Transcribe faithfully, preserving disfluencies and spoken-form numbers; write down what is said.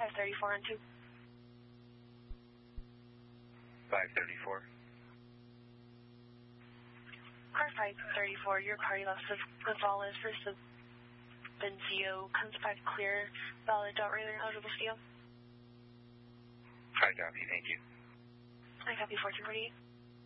five thirty-four on two. five thirty-four. Car five thirty-four, your car you left with Gonzalez for Benzio, comes back clear, valid, dot radar, eligible steel. I copy, thank you. I copy fourteen forty-eight.